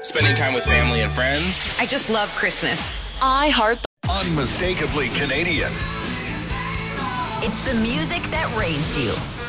spending time with family and friends. I just love Christmas. I heart Unmistakably Canadian. It's the music that raised you.